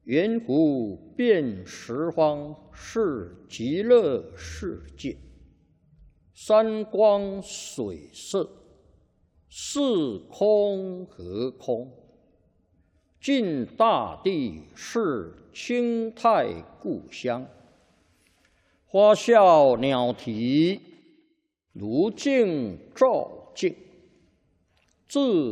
圆湖遍十方是极乐世界，山光水色，是空和空。尽大地是清泰故乡，花笑鸟啼，如镜照镜，自